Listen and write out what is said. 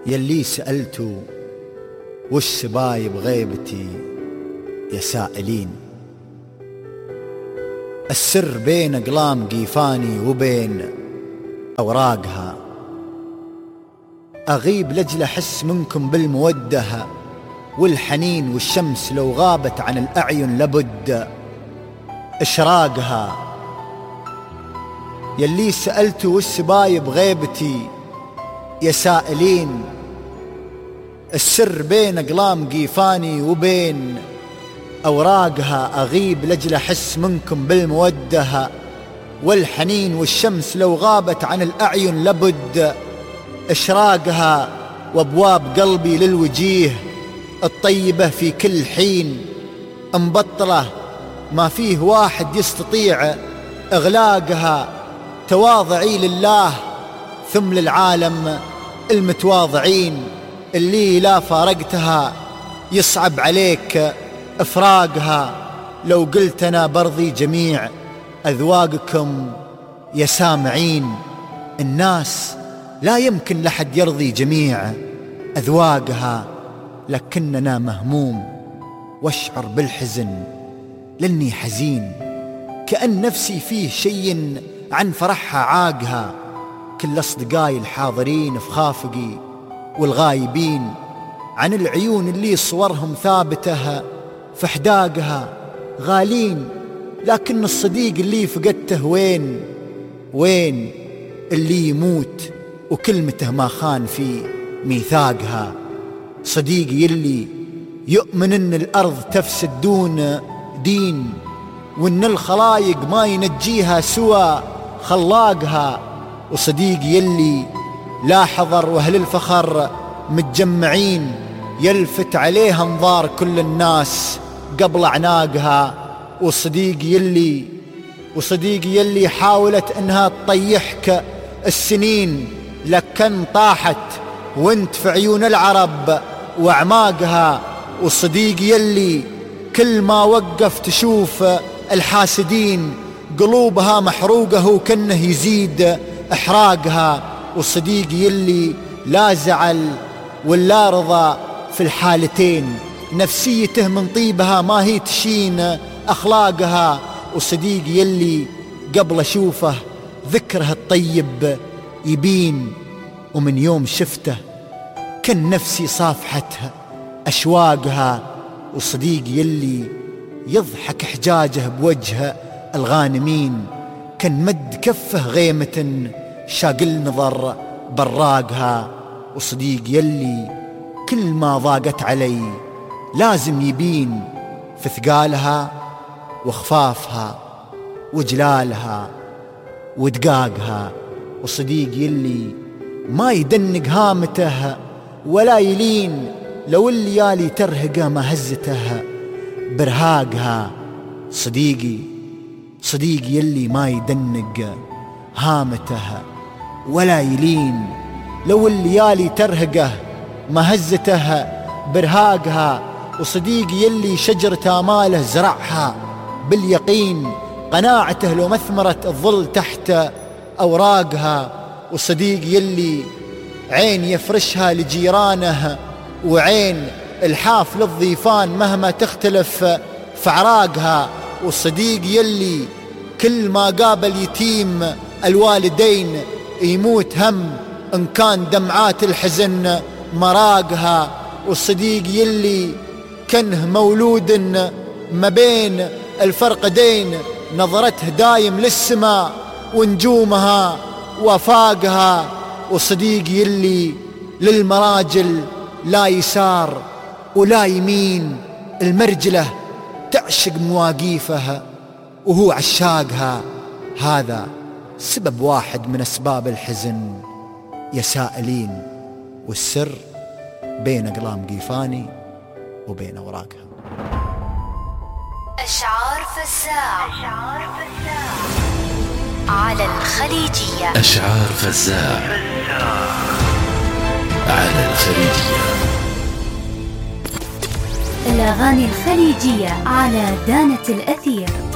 يلي سألتوا وش سباي بغيبتي يا سائلين، السر بين أقلام قيفاني وبين أوراقها، أغيب لجل أحس منكم بالمودة والحنين، والشمس لو غابت عن الأعين لابد إشراقها. يلي سألتوا وش سباي بغيبتي يا سائلين، السر بين أقلام قيفاني وبين أوراقها، أغيب لجل أحس منكم بالمودة والحنين، والشمس لو غابت عن الأعين لابد إشراقها، وأبواب قلبي للوجيه الطيبة في كل حين مبطلة، ما فيه واحد يستطيع إغلاقها. تواضعي لله ثم للعالم المتواضعين، اللي لا فارقتها يصعب عليك إفراقها. لو قلت أنا برضي جميع أذواقكم يا سامعين، الناس لا يمكن لحد يرضي جميع أذواقها، لكننا مهموم واشعر بالحزن لأني حزين، كأن نفسي فيه شيء عن فرحها عاقها. كل أصدقائي الحاضرين في خافقي والغايبين، عن العيون اللي صورهم ثابته في حداقها غالين، لكن الصديق اللي فقدته وين اللي يموت وكلمته ما خان في ميثاقها. صديقي اللي يؤمن ان الأرض تفسد دون دين، وان الخلايق ما ينجيها سوى خلاقها. وصديقي اللي لا حضر واهل الفخر متجمعين، يلفت عليها انظار كل الناس قبل اعناقها. وصديقي يلي حاولت انها تطيحك السنين، لكن طاحت وانت في عيون العرب واعماقها. وصديقي يلي كل ما وقف تشوف الحاسدين قلوبها محروقة وكنه يزيد احراقها. وصديقي يلي لا زعل ولا رضا في الحالتين، نفسيته من طيبها ما هي تشين أخلاقها. وصديقي يلي قبل أشوفه ذكره الطيب يبين، ومن يوم شفته كان نفسي صافحته أشواقها. وصديقي يلي يضحك حجاجه بوجه الغانمين، كان مد كفه غيمة شاقل نظر براقها. وصديقي يلي كل ما ضاقت علي لازم يبين في ثقالها وخفافها وجلالها ودقاقها. وصديقي يلي ما يدنق هامته ولا يلين، لو الليالي ترهقه ما هزته برهاقها. صديقي يلي ما يدنق هامته ولا يلين، لو الليالي ترهقه ما هزته برهاقها. وصديقي يلي شجرة آماله زرعها باليقين، قناعته لو مثمرت الظل تحت أوراقها. وصديقي يلي عين يفرشها لجيرانه، وعين الحاف للضيفان مهما تختلف في عراقها. وصديقي يلي كل ما قابل يتيم الوالدين يموت هم إن كان دمعات الحزن مراقها. والصديق يلي كنه مولود ما بين الفرقدين، نظرته دايم للسماء ونجومها وفاقها. والصديق يلي للمراجل لا يسار ولا يمين، المرجلة تعشق مواقيفها وهو عشاقها. هذا سبب واحد من أسباب الحزن يا سائلين، والسر بين أقلام قيفاني وبين أوراقها. أشعار فزاع على الخليجية. أشعار فزاع على الخليجية. الأغاني الخليجية على دانة الأثير.